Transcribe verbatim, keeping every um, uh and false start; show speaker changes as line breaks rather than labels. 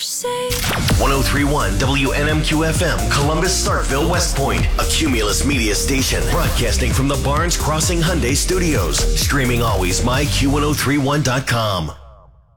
say.
ten thirty-one W N M Q F M, Columbus, Starkville, West Point, a Cumulus media station, broadcasting from the Barnes Crossing Hyundai Studios. Streaming always, my Q ten thirty-one dot com.